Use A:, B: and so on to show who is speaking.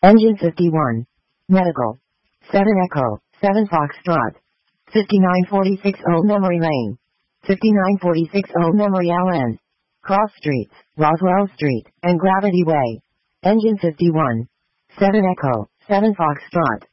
A: Engine 51. Medical. 7 Echo, 7 Foxtrot. 5946 Old Memory Lane. 5946 Old Memory Lane. Cross Streets, Roswell Street, and Gravity Way. Engine 51. 7 Echo, 7 Foxtrot.